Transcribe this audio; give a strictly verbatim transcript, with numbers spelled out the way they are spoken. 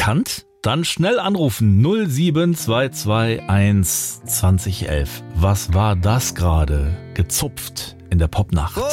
erkannt? Dann schnell anrufen null sieben zwei zwei eins zwanzig elf. Was war das gerade? Gezupft in der Popnacht.